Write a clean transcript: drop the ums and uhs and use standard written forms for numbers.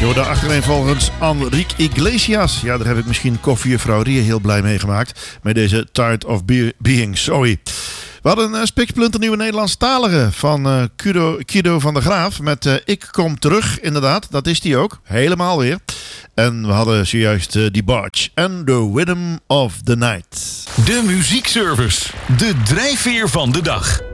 De achtereenvolgens Enrique Iglesias. Ja, daar heb ik misschien koffiejuffrouw Ria heel blij mee gemaakt. Met deze Tired of Being Sorry. We hadden een spiksplinternieuwe Nederlandstalige van Kido van der Graaf. Met Ik Kom Terug, inderdaad. Dat is die ook. Helemaal weer. En we hadden zojuist Die Barge. En The Rhythm of the Night. De muziekservice. De drijfveer van de dag.